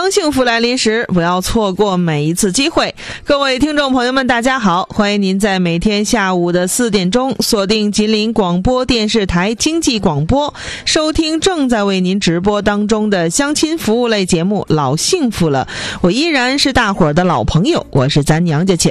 当幸福来临时，不要错过每一次机会。各位听众朋友们，大家好，欢迎您在每天下午的4点钟锁定吉林广播电视台经济广播，收听正在为您直播当中的相亲服务类节目《老幸福了》。我依然是大伙儿的老朋友，我是咱娘家且。